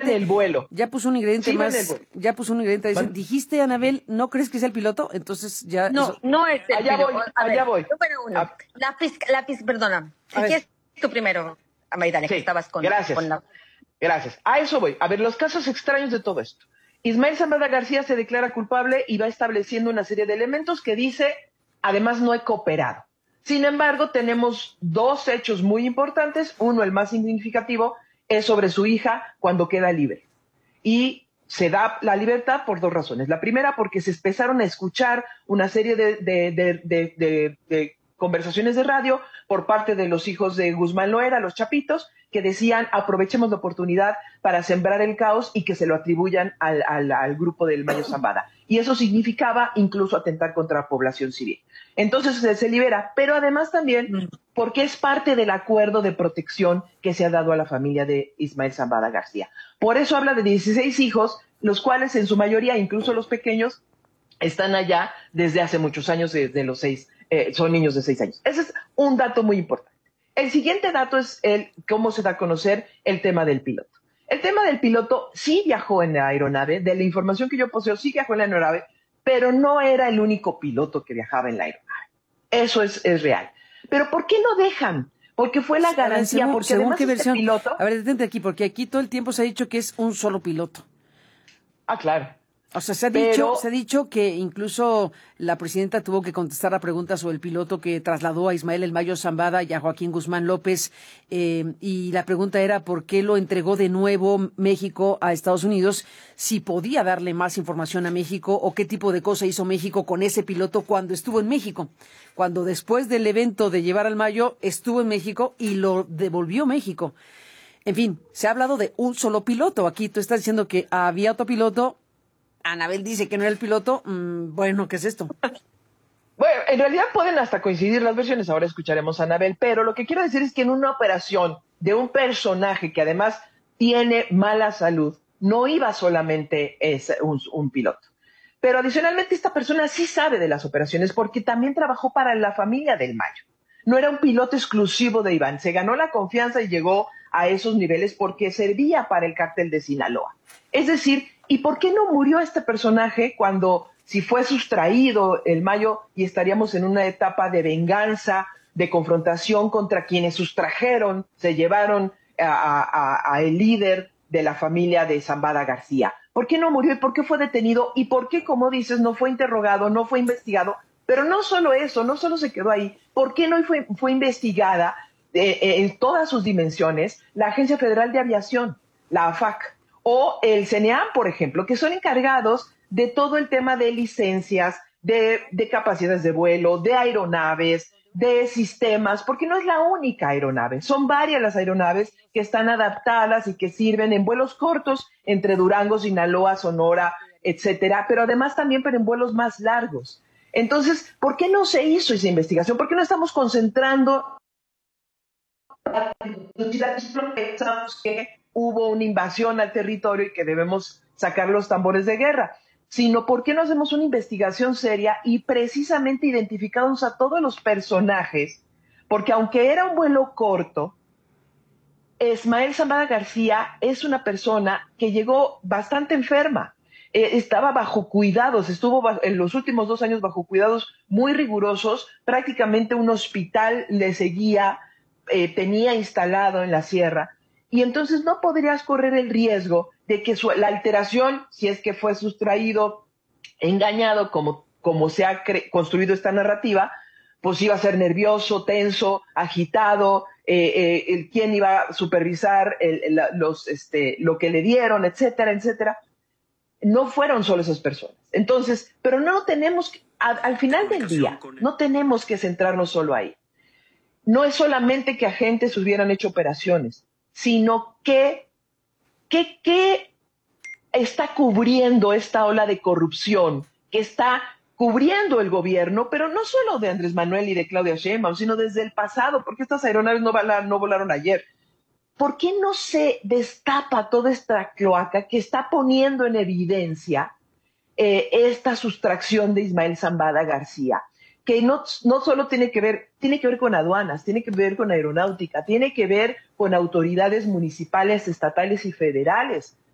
en el vuelo. Ya puso un ingrediente Sí iba en el más. vuelo. Ya puso un ingrediente. Dice, dijiste, Anabel, ¿no crees que es el piloto? Entonces ya. No, eso... no es el Allá piloto. voy, A ver, allá voy. número uno. Perdona. A ver. ¿Quieres tú primero, Maidana, que Sí, estabas con la... Gracias. A eso voy. A ver, los casos extraños de todo esto. Ismael Zambada García se declara culpable y va estableciendo una serie de elementos que dice, además, no he cooperado. Sin embargo, tenemos dos hechos muy importantes. Uno, el más significativo, es sobre su hija cuando queda libre. Y se da la libertad por dos razones. La primera, porque se empezaron a escuchar una serie de conversaciones de radio por parte de los hijos de Guzmán Loera, los chapitos, que decían aprovechemos la oportunidad para sembrar el caos y que se lo atribuyan al grupo del Mayo Zambada. Y eso significaba incluso atentar contra la población civil. Entonces se libera, pero además también porque es parte del acuerdo de protección que se ha dado a la familia de Ismael Zambada García. Por eso habla de 16 hijos, los cuales en su mayoría, incluso los pequeños, están allá desde hace muchos años, desde los 6, son niños de 6 años. Ese es un dato muy importante. El siguiente dato es cómo se da a conocer el tema del piloto. El tema del piloto sí viajó en la aeronave, de la información que yo poseo, sí viajó en la aeronave, pero no era el único piloto que viajaba en la aeronave. Eso es real. Pero ¿por qué no dejan? Porque fue la garantía, según, porque según además qué versión. piloto... A ver, detente aquí, porque aquí todo el tiempo se ha dicho que es un solo piloto. Ah, claro. O sea, se ha dicho que incluso la presidenta tuvo que contestar a preguntas sobre el piloto que trasladó a Ismael El Mayo Zambada y a Joaquín Guzmán López, y la pregunta era por qué lo entregó de nuevo México a Estados Unidos, si podía darle más información a México o qué tipo de cosa hizo México con ese piloto cuando estuvo en México, cuando después del evento de llevar al Mayo estuvo en México y lo devolvió México. En fin, se ha hablado de un solo piloto. Aquí tú estás diciendo que había otro piloto. Anabel dice que no era el piloto. Bueno, ¿qué es esto? Bueno, en realidad pueden hasta coincidir las versiones. Ahora escucharemos a Anabel. Pero lo que quiero decir es que en una operación de un personaje que además tiene mala salud, no iba solamente un piloto. Pero adicionalmente esta persona sí sabe de las operaciones porque también trabajó para la familia del Mayo. No era un piloto exclusivo de Iván. Se ganó la confianza y llegó a esos niveles porque servía para el cártel de Sinaloa. Es decir, ¿y por qué no murió este personaje cuando, si fue sustraído el Mayo y estaríamos en una etapa de venganza, de confrontación contra quienes sustrajeron, se llevaron a el líder de la familia de Zambada García? ¿Por qué no murió y por qué fue detenido? ¿Y por qué, como dices, no fue interrogado, no fue investigado? Pero no solo eso, no solo se quedó ahí. ¿Por qué no fue investigada en todas sus dimensiones la Agencia Federal de Aviación, la AFAC, o el CNEAM, por ejemplo, que son encargados de todo el tema de licencias, de capacidades de vuelo, de aeronaves, de sistemas, porque no es la única aeronave, son varias las aeronaves que están adaptadas y que sirven en vuelos cortos entre Durango, Sinaloa, Sonora, etcétera, pero además también pero en vuelos más largos. Entonces, ¿por qué no se hizo esa investigación? ¿Por qué no estamos concentrando que hubo una invasión al territorio y que debemos sacar los tambores de guerra? Sino ¿por qué no hacemos una investigación seria y precisamente identificamos a todos los personajes? Porque aunque era un vuelo corto, Ismael Zambada García es una persona que llegó bastante enferma. Estaba bajo cuidados, estuvo en los últimos 2 años bajo cuidados muy rigurosos, prácticamente un hospital le seguía, tenía instalado en la sierra, y entonces no podrías correr el riesgo de que la alteración, si es que fue sustraído, engañado, como se ha construido esta narrativa, pues iba a ser nervioso, tenso, agitado, quién iba a supervisar lo que le dieron, etcétera, etcétera. No fueron solo esas personas. Entonces, pero no tenemos, al final del día, no tenemos que centrarnos solo ahí. No es solamente que agentes hubieran hecho operaciones, sino que está cubriendo esta ola de corrupción que está cubriendo el gobierno, pero no solo de Andrés Manuel y de Claudia Sheinbaum, sino desde el pasado, porque estas aeronaves no volaron ayer. ¿Por qué no se destapa toda esta cloaca que está poniendo en evidencia esta sustracción de Ismael Zambada García? Que no solo tiene que ver con aduanas, tiene que ver con aeronáutica, tiene que ver con autoridades municipales, estatales y federales.